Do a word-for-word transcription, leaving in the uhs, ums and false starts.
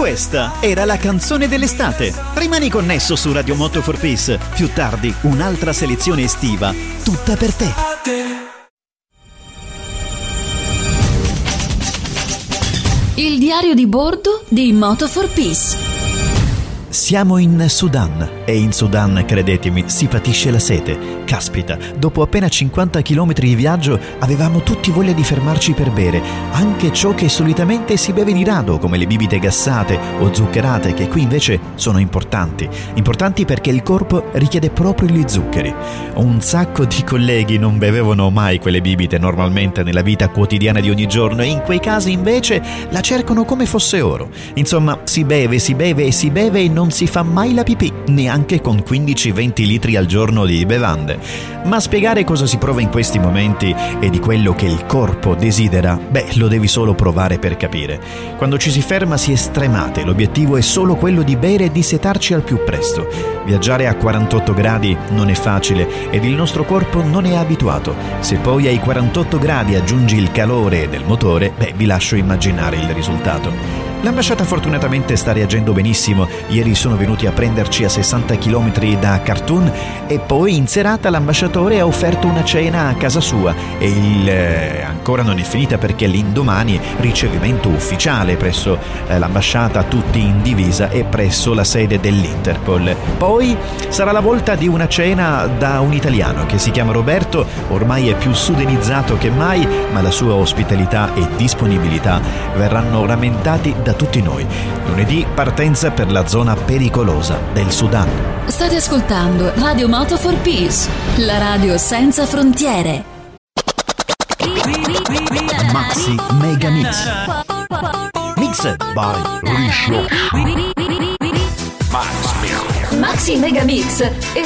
Questa era la canzone dell'estate. Rimani connesso su Radio Moto for Peace. Più tardi un'altra selezione estiva, tutta per te. Il diario di bordo di Moto for Peace. Siamo in Sudan e in Sudan, credetemi, si patisce la sete. Caspita, dopo appena cinquanta chilometri di viaggio avevamo tutti voglia di fermarci per bere, anche ciò che solitamente si beve di rado, come le bibite gassate o zuccherate, che qui invece sono importanti. Importanti perché il corpo richiede proprio gli zuccheri. Un sacco di colleghi non bevevano mai quelle bibite normalmente nella vita quotidiana di ogni giorno e in quei casi invece la cercano come fosse oro. Insomma, si beve, si beve e si beve e non non si fa mai la pipì, neanche con quindici venti litri al giorno di bevande. Ma spiegare cosa si prova in questi momenti e di quello che il corpo desidera, beh, lo devi solo provare per capire. Quando ci si ferma si è stremate, l'obiettivo è solo quello di bere e di setarci al più presto. Viaggiare a quarantotto gradi non è facile ed il nostro corpo non è abituato. Se poi ai quarantotto gradi aggiungi il calore del motore, beh, vi lascio immaginare il risultato. L'ambasciata fortunatamente sta reagendo benissimo. Ieri sono venuti a prenderci a sessanta chilometri da Khartoum e poi in serata l'ambasciatore ha offerto una cena a casa sua e il, eh, ancora non è finita perché l'indomani ricevimento ufficiale presso eh, l'ambasciata, tutti in divisa, e presso la sede dell'Interpol. Poi sarà la volta di una cena da un italiano che si chiama Roberto, ormai è più sudanizzato che mai, ma la sua ospitalità e disponibilità verranno rammentati da tutti noi. Lunedì partenza per la zona pericolosa del Sudan. State ascoltando Radio Moto for Peace, la radio senza frontiere. Maxi Mega Mix Mixed by Risho. Maxi Mega Mix